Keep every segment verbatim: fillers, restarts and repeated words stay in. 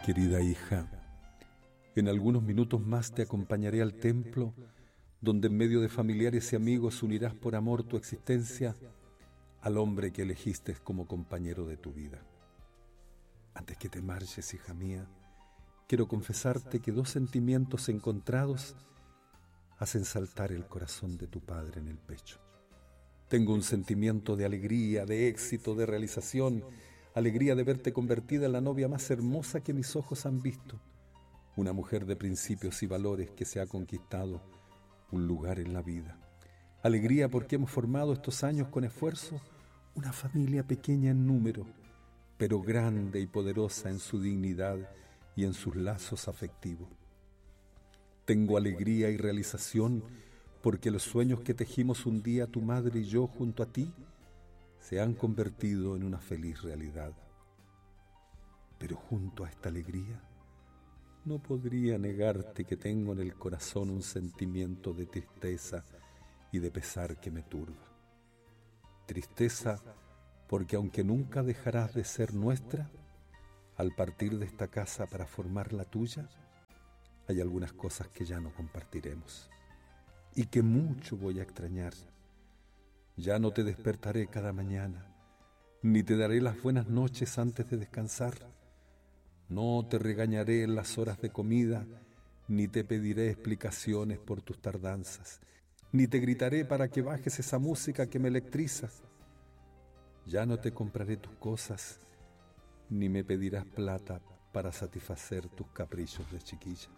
Querida hija, en algunos minutos más te acompañaré al templo, donde en medio de familiares y amigos unirás por amor tu existencia al hombre que elegiste como compañero de tu vida. Antes que te marches, hija mía, quiero confesarte que dos sentimientos encontrados hacen saltar el corazón de tu padre en el pecho. Tengo un sentimiento de alegría, de éxito, de realización, alegría de verte convertida en la novia más hermosa que mis ojos han visto, una mujer de principios y valores que se ha conquistado un lugar en la vida. Alegría porque hemos formado estos años con esfuerzo una familia pequeña en número, pero grande y poderosa en su dignidad y en sus lazos afectivos. Tengo alegría y realización porque los sueños que tejimos un día tu madre y yo junto a ti se han convertido en una feliz realidad. Pero junto a esta alegría, no podría negarte que tengo en el corazón un sentimiento de tristeza y de pesar que me turba. Tristeza porque aunque nunca dejarás de ser nuestra, al partir de esta casa para formar la tuya, hay algunas cosas que ya no compartiremos y que mucho voy a extrañar. Ya no te despertaré cada mañana, ni te daré las buenas noches antes de descansar. No te regañaré en las horas de comida, ni te pediré explicaciones por tus tardanzas, ni te gritaré para que bajes esa música que me electriza. Ya no te compraré tus cosas, ni me pedirás plata para satisfacer tus caprichos de chiquilla.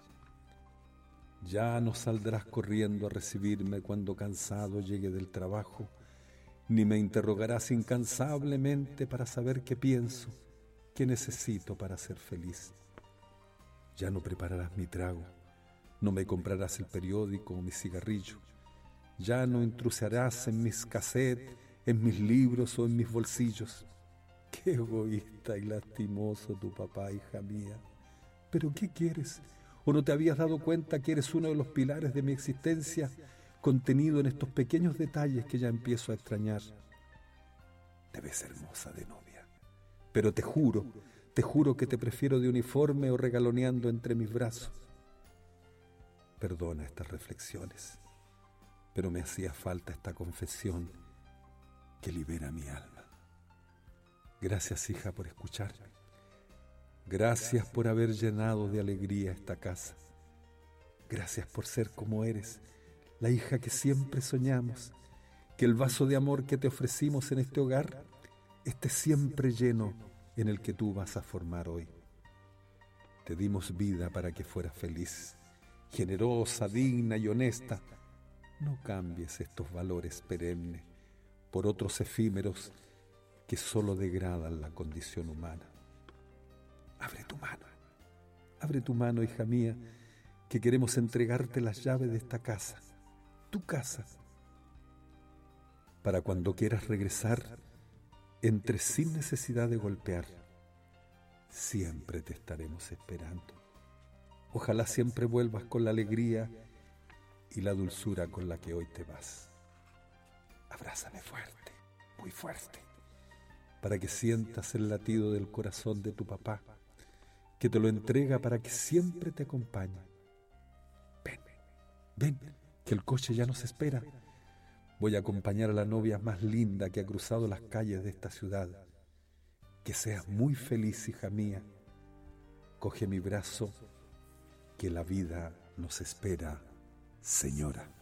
Ya no saldrás corriendo a recibirme cuando cansado llegue del trabajo, ni me interrogarás incansablemente para saber qué pienso, qué necesito para ser feliz. Ya no prepararás mi trago, no me comprarás el periódico o mi cigarrillo. Ya no intrusiarás en mis cassettes, en mis libros o en mis bolsillos. Qué egoísta y lastimoso tu papá, hija mía. ¿Pero qué quieres? ¿O no te habías dado cuenta que eres uno de los pilares de mi existencia, contenido en estos pequeños detalles que ya empiezo a extrañar? Te ves hermosa de novia, pero te juro, te juro que te prefiero de uniforme o regaloneando entre mis brazos. Perdona estas reflexiones, pero me hacía falta esta confesión que libera mi alma. Gracias, hija, por escucharme. Gracias por haber llenado de alegría esta casa. Gracias por ser como eres, la hija que siempre soñamos, que el vaso de amor que te ofrecimos en este hogar esté siempre lleno en el que tú vas a formar hoy. Te dimos vida para que fueras feliz, generosa, digna y honesta. No cambies estos valores perennes por otros efímeros que solo degradan la condición humana. Abre tu mano, abre tu mano, hija mía, que queremos entregarte las llaves de esta casa, tu casa. Para cuando quieras regresar, entre sin necesidad de golpear. Siempre te estaremos esperando. Ojalá siempre vuelvas con la alegría y la dulzura con la que hoy te vas. Abrázame fuerte, muy fuerte, para que sientas el latido del corazón de tu papá, que te lo entrega para que siempre te acompañe. Ven, ven, que el coche ya nos espera. Voy a acompañar a la novia más linda que ha cruzado las calles de esta ciudad. Que seas muy feliz, hija mía. Coge mi brazo, que la vida nos espera, señora.